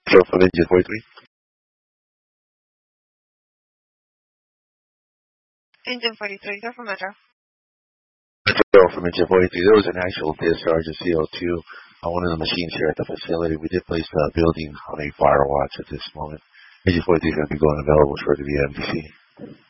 Metro from Engine 43. Engine 43, go for Metro. Metro from Engine 43. There was an actual discharge of CO2 on one of the machines here at the facility. We did place the building on a fire watch at this moment. Engine 43 is going to be going available shortly via MDC.